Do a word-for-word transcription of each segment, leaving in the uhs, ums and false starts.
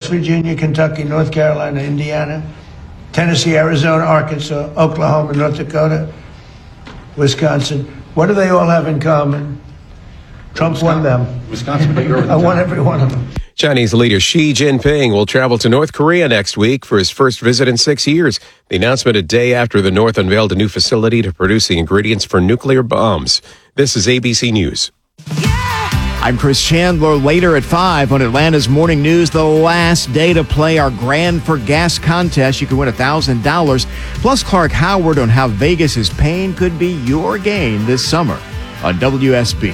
Virginia, Kentucky, North Carolina, Indiana, Tennessee, Arizona, Arkansas, Oklahoma, North Dakota, Wisconsin. What do they all have in common? Trump Wisconsin, won them. Wisconsin, I won every one of them. Chinese leader Xi Jinping will travel to North Korea next week for his first visit in six years. The announcement a day after the North unveiled a new facility to produce the ingredients for nuclear bombs. This is A B C News. I'm Chris Chandler. Later at five on Atlanta's Morning News, the last day to play our Grand for Gas contest. You can win one thousand dollars. Plus, Clark Howard on how Vegas's pain could be your gain this summer on W S B.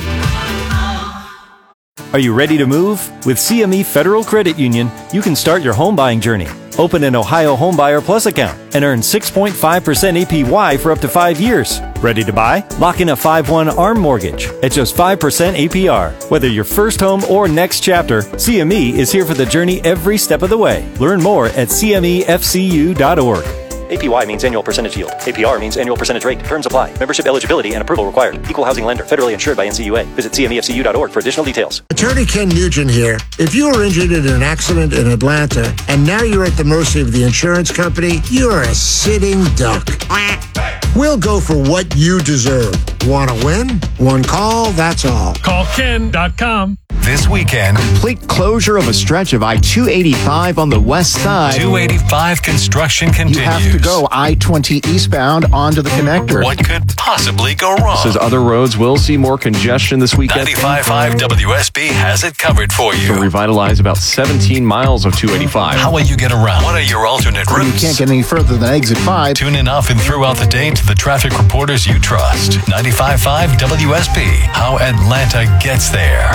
Are you ready to move? With C M E Federal Credit Union, you can start your home buying journey. Open an Ohio Homebuyer Plus account and earn six point five percent A P Y for up to five years. Ready to buy? Lock in a five one ARM mortgage at just five percent A P R. Whether your first home or next chapter, C M E is here for the journey every step of the way. Learn more at C M E F C U dot org. A P Y means annual percentage yield. A P R means annual percentage rate. Terms apply. Membership eligibility and approval required. Equal housing lender. Federally insured by N C U A. Visit C M E F C U dot org for additional details. Attorney Ken Nugent here. If you were injured in an accident in Atlanta and now you're at the mercy of the insurance company, you're a sitting duck. We'll go for what you deserve. Want to win? One call, that's all. Call Ken dot com. This weekend, Complete closure of a stretch of I two eighty-five on the west side. two eighty-five construction continues. You have to go I twenty eastbound onto the connector. What could possibly go wrong? Says other roads will see more congestion this weekend. ninety-five point five W S B has it covered for you. To revitalize about seventeen miles of two eighty-five. How will you get around? What are your alternate routes? You can't get any further than exit five. Tune in often throughout the day to the traffic reporters you trust. ninety-five point five W S B. How Atlanta gets there.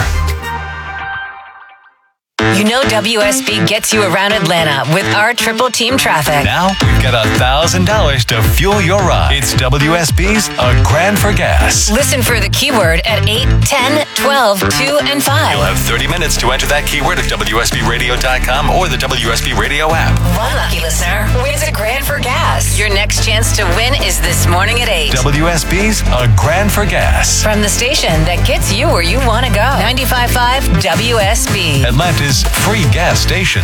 You know W S B gets you around Atlanta with our triple team traffic. Now we've got one thousand dollars to fuel your ride. It's W S B's A Grand for Gas. Listen for the keyword at eight, ten, twelve, two, and five. You'll have thirty minutes to enter that keyword at W S B radio dot com or the W S B Radio app. One lucky listener wins a grand for gas. Your next chance to win is this morning at eight. W S B's A Grand for Gas. From the station that gets you where you want to go. ninety-five point five W S B. Atlanta's free gas station.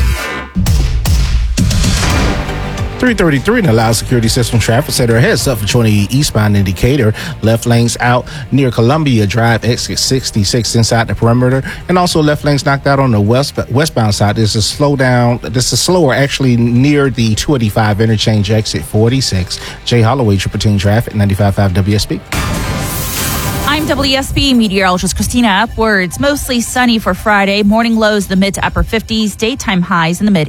three thirty-three in the loud security system traffic center heads up for twenty eastbound indicator. Left lanes out near Columbia Drive, exit sixty-six inside the perimeter. And also left lanes knocked out on the west westbound side. There's a slow down. This is slower actually near the two eighty-five interchange exit forty-six. Jay Holloway, Triple Team Traffic, ninety-five point five W S B. I'm W S B meteorologist Christina Upwards. Mostly sunny for Friday. Morning lows the mid to upper fifties. Daytime highs in the mid